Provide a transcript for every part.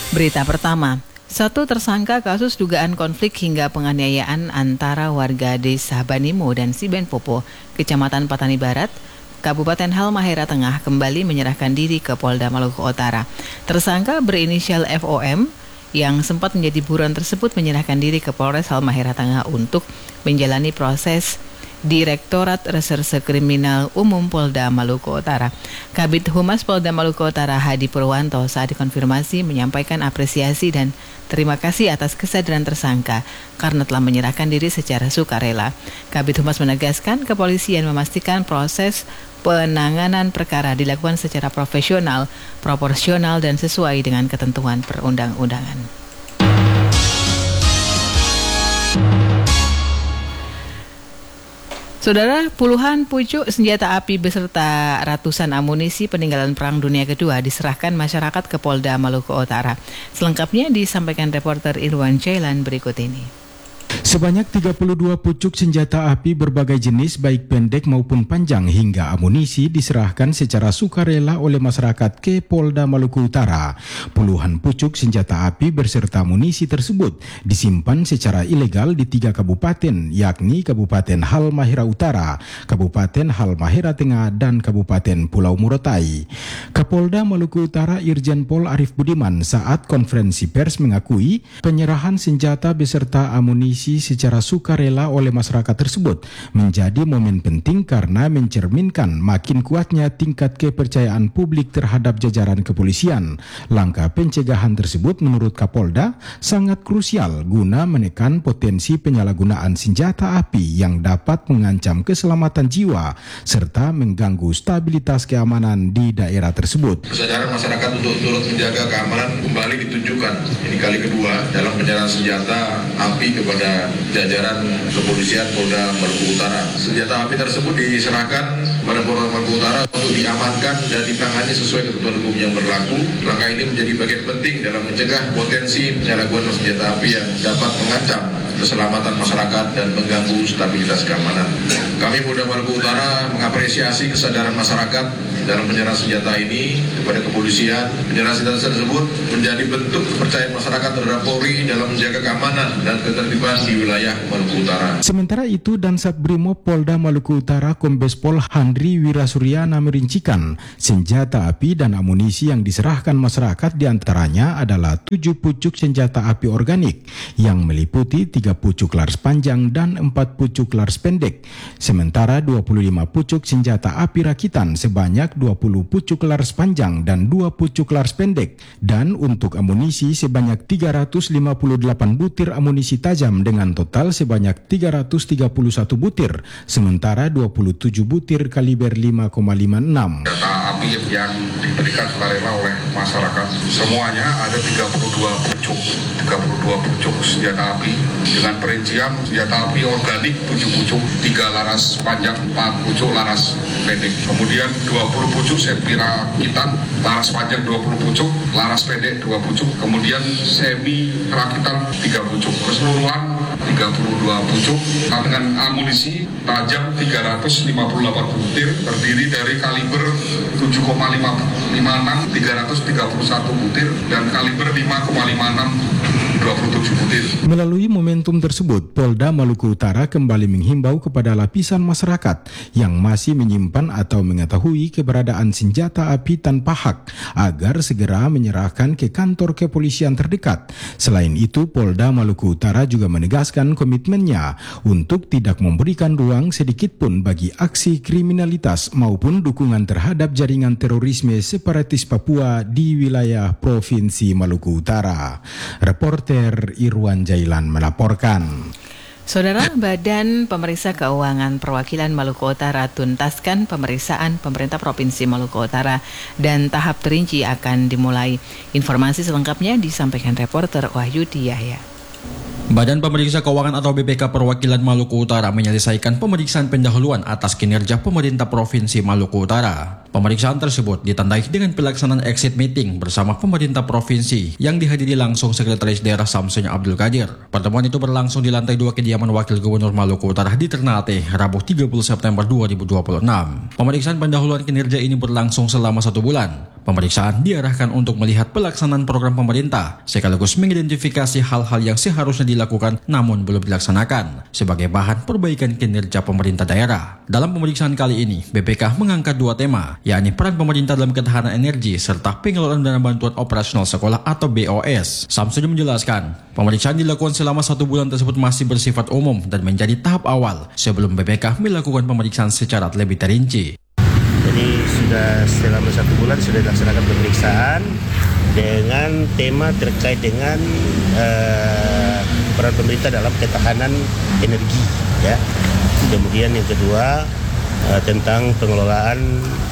Berita pertama, satu tersangka kasus dugaan konflik hingga penganiayaan antara warga desa Banimo dan Sibenpopo, Kecamatan Patani Barat, Kabupaten Halmahera Tengah kembali menyerahkan diri ke Polda Maluku Utara. Tersangka berinisial FOM yang sempat menjadi buron tersebut menyerahkan diri ke Polres Halmahera Tengah untuk menjalani proses Direktorat Reserse Kriminal Umum Polda Maluku Utara. Kabid Humas Polda Maluku Utara Hadi Purwanto saat dikonfirmasi menyampaikan apresiasi dan terima kasih atas kesadaran tersangka karena telah menyerahkan diri secara sukarela. Kabid Humas menegaskan kepolisian memastikan proses penanganan perkara dilakukan secara profesional, proporsional dan sesuai dengan ketentuan perundang-undangan. Saudara, puluhan pucuk senjata api beserta ratusan amunisi peninggalan Perang Dunia Kedua diserahkan masyarakat ke Polda Maluku Utara. Selengkapnya disampaikan reporter Irwan Jailan berikut ini. Sebanyak 32 pucuk senjata api berbagai jenis baik pendek maupun panjang hingga amunisi diserahkan secara sukarela oleh masyarakat ke Polda Maluku Utara. Puluhan pucuk senjata api beserta amunisi tersebut disimpan secara ilegal di 3 kabupaten, yakni Kabupaten Halmahera Utara, Kabupaten Halmahera Tengah, dan Kabupaten Pulau Morotai. Kapolda Maluku Utara Irjen Pol Arif Budiman saat konferensi pers mengakui penyerahan senjata beserta amunisi secara sukarela oleh masyarakat tersebut menjadi momen penting karena mencerminkan makin kuatnya tingkat kepercayaan publik terhadap jajaran kepolisian. Langkah pencegahan tersebut menurut Kapolda sangat krusial guna menekan potensi penyalahgunaan senjata api yang dapat mengancam keselamatan jiwa serta mengganggu stabilitas keamanan di daerah tersebut. Kesadaran masyarakat untuk turut menjaga keamanan kembali ditunjukkan ini kali kedua dalam penyerahan senjata api kepada jajaran kepolisian Polda Maluku Utara. Senjata api tersebut diserahkan kepada Polda Maluku Utara untuk diamankan dan ditangani sesuai ketentuan hukum yang berlaku. Langkah ini menjadi bagian penting dalam mencegah potensi penyalahgunaan senjata api yang dapat mengancam keselamatan masyarakat dan mengganggu stabilitas keamanan. Kami Polda Maluku Utara mengapresiasi kesadaran masyarakat dalam penyerahan senjata ini kepada kepolisian. Penyerahan senjata tersebut menjadi bentuk kepercayaan masyarakat terhadap Polri dalam menjaga keamanan dan ketertiban di wilayah Maluku Utara. Sementara itu, Dansat Brimob Polda Maluku Utara Kombes Pol Handri Wirasuryana merincikan senjata api dan amunisi yang diserahkan masyarakat diantaranya adalah 7 pucuk senjata api organik yang meliputi 3 pucuk laras panjang dan 4 pucuk laras pendek. Sementara 25 pucuk senjata api rakitan sebanyak 20 pucuk laras panjang dan 2 pucuk laras pendek. Dan untuk amunisi sebanyak 358 butir amunisi tajam dengan total sebanyak 331 butir, sementara 27 butir kaliber 5,56. Senjata api yang diberikan sukarela oleh masyarakat semuanya ada 32 pucuk senjata api dengan perincian senjata api organik 7 pucuk, 3 laras panjang, 4 pucuk laras pendek. Kemudian 20 pucuk sepi rakitan, laras panjang 20 pucuk, laras pendek 2 pucuk, kemudian semi rakitan 3 pucuk. Keseluruhan 32 pucuk dengan amunisi tajam 358 butir terdiri dari kaliber 7,56, 331 butir dan kaliber 5,56 27 butir. Melalui momentum tersebut, Polda Maluku Utara kembali menghimbau kepada lapisan masyarakat yang masih menyimpan atau mengetahui keberadaan senjata api tanpa hak agar segera menyerahkan ke kantor kepolisian terdekat. Selain itu, Polda Maluku Utara juga menegaskan komitmennya untuk tidak memberikan ruang sedikit pun bagi aksi kriminalitas maupun dukungan terhadap jaringan terorisme separatis Papua di wilayah Provinsi Maluku Utara. Reporter Irwan Jailan melaporkan. Saudara, Badan Pemeriksa Keuangan Perwakilan Maluku Utara tuntaskan pemeriksaan pemerintah Provinsi Maluku Utara dan tahap terinci akan dimulai. Informasi selengkapnya disampaikan reporter Wahyudi Yahya. Badan Pemeriksa Keuangan atau BPK Perwakilan Maluku Utara menyelesaikan pemeriksaan pendahuluan atas kinerja pemerintah Provinsi Maluku Utara. Pemeriksaan tersebut ditandai dengan pelaksanaan exit meeting bersama pemerintah provinsi yang dihadiri langsung Sekretaris Daerah Samsun Abdul Qadir. Pertemuan itu berlangsung di lantai 2 kediaman Wakil Gubernur Maluku Utara di Ternate, Rabu 30 September 2026. Pemeriksaan pendahuluan kinerja ini berlangsung selama 1 bulan. Pemeriksaan diarahkan untuk melihat pelaksanaan program pemerintah, sekaligus mengidentifikasi hal-hal yang seharusnya dilakukan namun belum dilaksanakan, sebagai bahan perbaikan kinerja pemerintah daerah. Dalam pemeriksaan kali ini, BPK mengangkat 2 tema, yakni peran pemerintah dalam ketahanan energi serta pengelolaan dana bantuan operasional sekolah atau BOS. Samsudin menjelaskan, pemeriksaan dilakukan selama 1 bulan tersebut masih bersifat umum dan menjadi tahap awal sebelum BPK melakukan pemeriksaan secara lebih terinci. Jadi sudah selama 1 bulan sudah dilaksanakan pemeriksaan dengan tema terkait dengan peran pemerintah dalam ketahanan energi, ya. Kemudian yang kedua tentang pengelolaan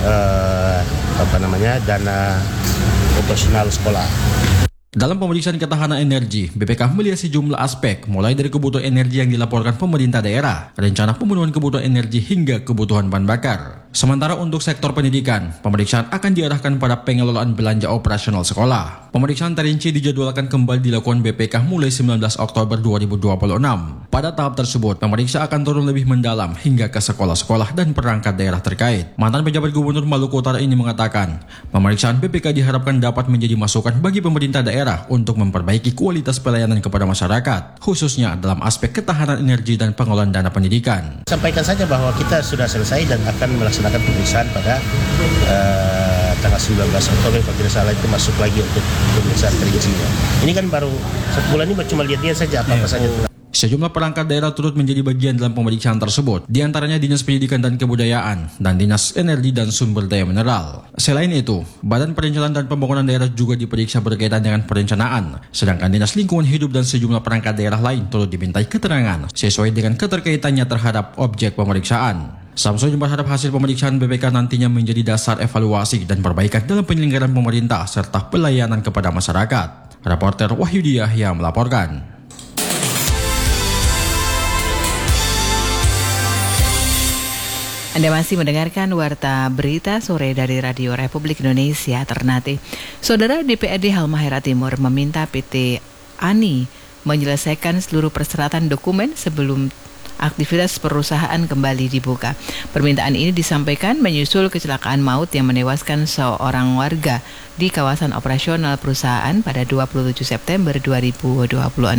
dana operasional sekolah. Dalam pemeriksaan ketahanan energi, BPK melihat sejumlah aspek, mulai dari kebutuhan energi yang dilaporkan pemerintah daerah, rencana pemenuhan kebutuhan energi hingga kebutuhan bahan bakar. Sementara untuk sektor pendidikan, pemeriksaan akan diarahkan pada pengelolaan belanja operasional sekolah. Pemeriksaan terinci dijadwalkan kembali dilakukan BPK mulai 19 Oktober 2026. Pada tahap tersebut, pemeriksa akan turun lebih mendalam hingga ke sekolah-sekolah dan perangkat daerah terkait. Mantan pejabat Gubernur Maluku Utara ini mengatakan, pemeriksaan BPK diharapkan dapat menjadi masukan bagi pemerintah daerah untuk memperbaiki kualitas pelayanan kepada masyarakat, khususnya dalam aspek ketahanan energi dan pengelolaan dana pendidikan. Sampaikan saja bahwa kita sudah selesai dan akan melaksanakan pemeriksaan pada tanggal 19 Oktober, kalau tidak salah itu masuk lagi untuk pemeriksaan perincinya. Ini kan baru 1 bulan ini cuma lihat-lihat saja apa-apa saja. Sejumlah perangkat daerah turut menjadi bagian dalam pemeriksaan tersebut, diantaranya Dinas Pendidikan dan Kebudayaan dan Dinas Energi dan Sumber Daya Mineral. Selain itu, Badan Perencanaan dan Pembangunan Daerah juga diperiksa berkaitan dengan perencanaan, sedangkan Dinas Lingkungan Hidup dan sejumlah perangkat daerah lain turut dimintai keterangan sesuai dengan keterkaitannya terhadap objek pemeriksaan. Samsudin berharap hasil pemeriksaan BPK nantinya menjadi dasar evaluasi dan perbaikan dalam penyelenggaraan pemerintah serta pelayanan kepada masyarakat. Reporter Wahyudi Yahya melaporkan. Anda masih mendengarkan Warta Berita Sore dari Radio Republik Indonesia Ternate. Saudara, DPRD Halmahera Timur meminta PT ANI menyelesaikan seluruh persyaratan dokumen sebelum aktivitas perusahaan kembali dibuka. Permintaan ini disampaikan menyusul kecelakaan maut yang menewaskan seorang warga di kawasan operasional perusahaan pada 27 September 2026.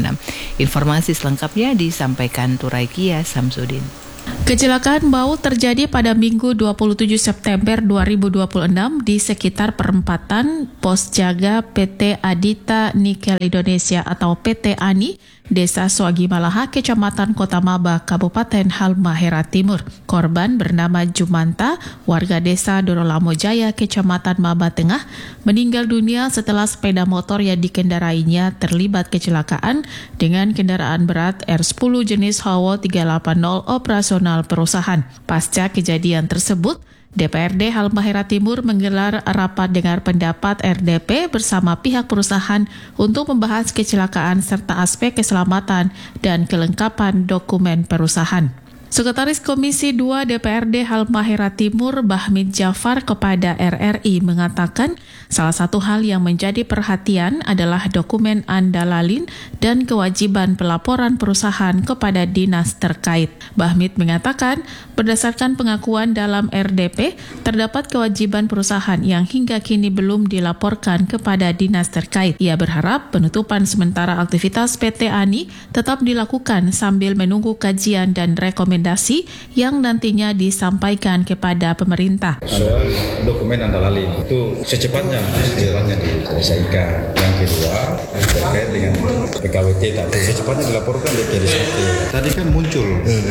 Informasi selengkapnya disampaikan Turaikia Samsudin. Kecelakaan maut terjadi pada Minggu 27 September 2026 di sekitar perempatan pos jaga PT Adita Nikel Indonesia atau PT ANI, Desa Swagi Malaha, Kecamatan Kota Maba, Kabupaten Halmahera Timur. Korban bernama Jumanta, warga Desa Dorolamo Jaya, Kecamatan Maba Tengah, meninggal dunia setelah sepeda motor yang dikendarainya terlibat kecelakaan dengan kendaraan berat R10 jenis Hawo 380 operasional perusahaan. Pasca kejadian tersebut, DPRD Halmahera Timur menggelar rapat dengar pendapat RDP bersama pihak perusahaan untuk membahas kecelakaan serta aspek keselamatan dan kelengkapan dokumen perusahaan. Sekretaris Komisi 2 DPRD Halmahera Timur Bahmid Jafar kepada RRI mengatakan salah satu hal yang menjadi perhatian adalah dokumen andalalin dan kewajiban pelaporan perusahaan kepada dinas terkait. Bahmid mengatakan berdasarkan pengakuan dalam RDP terdapat kewajiban perusahaan yang hingga kini belum dilaporkan kepada dinas terkait. Ia berharap penutupan sementara aktivitas PT ANI tetap dilakukan sambil menunggu kajian dan rekomendasi yang nantinya disampaikan kepada pemerintah. Soal dokumen andalalin itu secepatnya diselesaikan. Yang kedua terkait dengan PKWT tadi secepatnya dilaporkan di KDST. Tadi kan muncul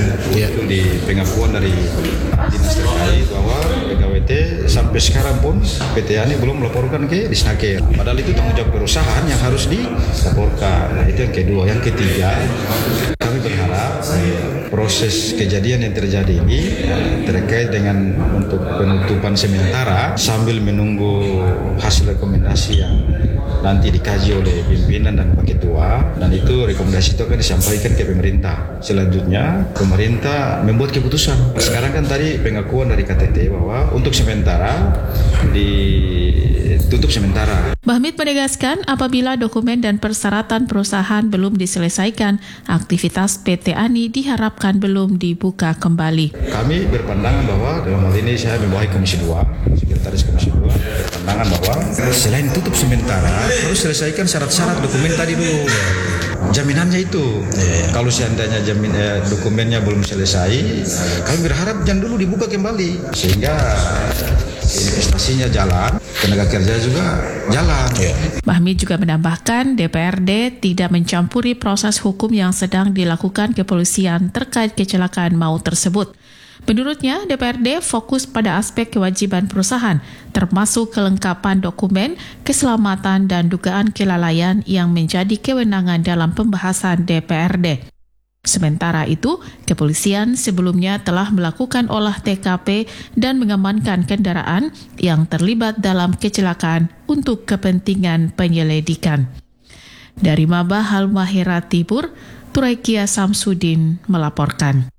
di pengakuan dari dinas terkait bahwa PKWT sampai sekarang pun PT ANI belum melaporkan ke Disnaker. Padahal itu tanggung jawab perusahaan yang harus dilaporkan. Nah, itu yang kedua. Yang ketiga, kami berharap proses kejadian yang terjadi ini terkait dengan untuk penutupan sementara sambil menunggu hasil rekomendasi yang nanti dikaji oleh pimpinan dan Pak Ketua, dan itu rekomendasi itu akan disampaikan ke pemerintah. Selanjutnya pemerintah membuat keputusan. Sekarang kan tadi pengakuan dari KTT bahwa untuk sementara ditutup sementara. Bahmid menegaskan apabila dokumen dan persyaratan perusahaan belum diselesaikan, aktivitas PT ANI diharapkan belum dibuka kembali. Kami berpandangan bahwa dalam hal ini saya membawahi Komisi 2, Sekretaris Komisi 2, berpandangan bahwa selain tutup sementara harus selesaikan syarat-syarat dokumen tadi dulu. Jaminannya itu. Kalau seandainya dokumennya belum selesai, kami berharap jangan dulu dibuka kembali sehingga investasinya jalan, tenaga kerja juga jalan. Bahmid juga menambahkan DPRD tidak mencampuri proses hukum yang sedang dilakukan kepolisian terkait kecelakaan maut tersebut. Menurutnya, DPRD fokus pada aspek kewajiban perusahaan, termasuk kelengkapan dokumen, keselamatan, dan dugaan kelalaian yang menjadi kewenangan dalam pembahasan DPRD. Sementara itu, kepolisian sebelumnya telah melakukan olah TKP dan mengamankan kendaraan yang terlibat dalam kecelakaan untuk kepentingan penyelidikan. Dari Mabah Halmahera Tibur, Turaikia Samsudin melaporkan.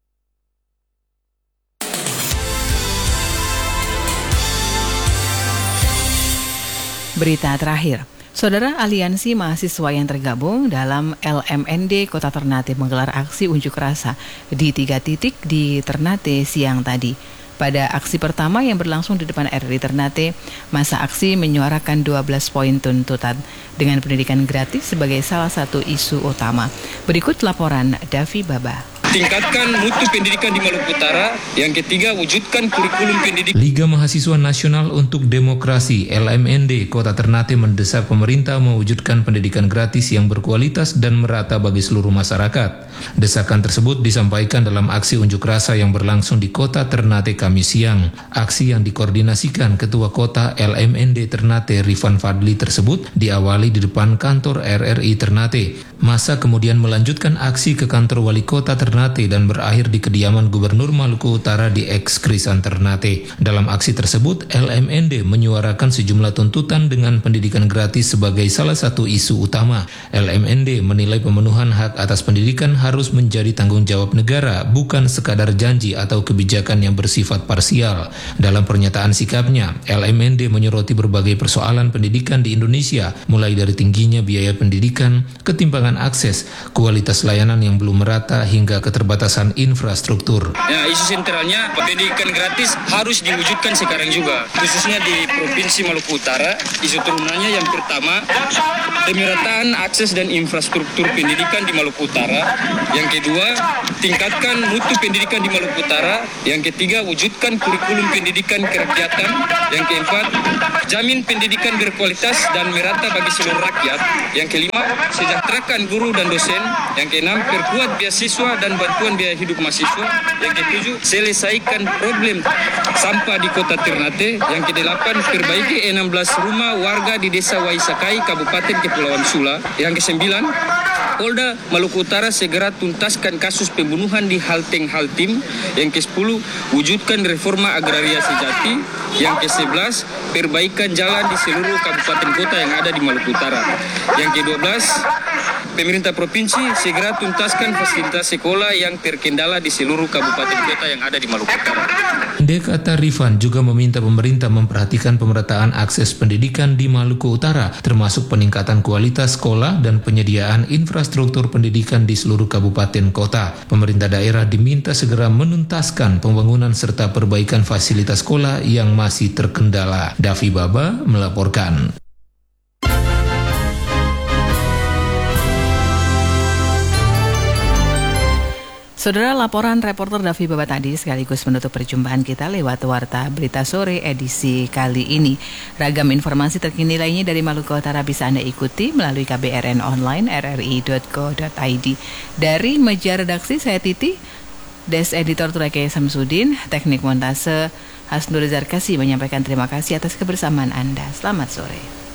Berita terakhir. Saudara, aliansi mahasiswa yang tergabung dalam LMND Kota Ternate menggelar aksi unjuk rasa di 3 titik di Ternate siang tadi. Pada aksi pertama yang berlangsung di depan RRI Ternate, masa aksi menyuarakan 12 poin tuntutan dengan pendidikan gratis sebagai salah satu isu utama. Berikut laporan Davi Baba. Tingkatkan mutu pendidikan di Maluku Utara. Yang ketiga, wujudkan kurikulum pendidikan. Liga Mahasiswa Nasional untuk Demokrasi LMND Kota Ternate mendesak pemerintah mewujudkan pendidikan gratis yang berkualitas dan merata bagi seluruh masyarakat. Desakan tersebut disampaikan dalam aksi unjuk rasa yang berlangsung di Kota Ternate Kamis siang. Aksi yang dikoordinasikan Ketua Kota LMND Ternate Rifan Fadli tersebut diawali di depan kantor RRI Ternate. Masa kemudian melanjutkan aksi ke kantor Wali Kota Ternate dan berakhir di kediaman Gubernur Maluku Utara di Ekskrisan Ternate. Dalam aksi tersebut, LMND menyuarakan sejumlah tuntutan dengan pendidikan gratis sebagai salah satu isu utama. LMND menilai pemenuhan hak atas pendidikan harus menjadi tanggung jawab negara, bukan sekadar janji atau kebijakan yang bersifat parsial. Dalam pernyataan sikapnya, LMND menyoroti berbagai persoalan pendidikan di Indonesia, mulai dari tingginya biaya pendidikan, ketimpangan akses, kualitas layanan yang belum merata, hingga keterbatasan infrastruktur. Ya, isu sentralnya pendidikan gratis harus diwujudkan sekarang juga, khususnya di Provinsi Maluku Utara. Isu turunannya yang pertama, pemerataan akses dan infrastruktur pendidikan di Maluku Utara. Yang kedua, tingkatkan mutu pendidikan di Maluku Utara. Yang ketiga, wujudkan kurikulum pendidikan kerakyatan. Yang keempat, jamin pendidikan berkualitas dan merata bagi seluruh rakyat. Yang kelima, sejahterakan guru dan dosen. Yang keenam, perkuat beasiswa dan bantuan biaya hidup mahasiswa. Yang ketujuh, selesaikan problem sampah di Kota Ternate. Yang kedelapan, perbaiki 16 rumah warga di Desa Waisakai, Kabupaten Kepulauan Sula. Yang kesembilan, Polda Maluku Utara segera tuntaskan kasus pembunuhan di Halteng Haltim. Yang ke-10, wujudkan reforma agraria sejati. Yang ke-11, perbaikan jalan di seluruh kabupaten kota yang ada di Maluku Utara. Yang ke-12, pemerintah provinsi segera tuntaskan fasilitas sekolah yang terkendala di seluruh kabupaten kota yang ada di Maluku Utara. Kata Rifan juga meminta pemerintah memperhatikan pemerataan akses pendidikan di Maluku Utara, termasuk peningkatan kualitas sekolah dan penyediaan infrastruktur pendidikan di seluruh kabupaten kota. Pemerintah daerah diminta segera menuntaskan pembangunan serta perbaikan fasilitas sekolah yang masih terkendala. Davi Baba melaporkan. Saudara, laporan reporter Davi Baba tadi sekaligus menutup perjumpaan kita lewat Warta Berita Sore edisi kali ini. Ragam informasi terkini lainnya dari Maluku Utara bisa Anda ikuti melalui KBRN online rri.co.id. Dari meja redaksi saya Titi, Des Editor Turaikia Samsudin, teknik montase Hasnur Zarkasi menyampaikan terima kasih atas kebersamaan Anda. Selamat sore.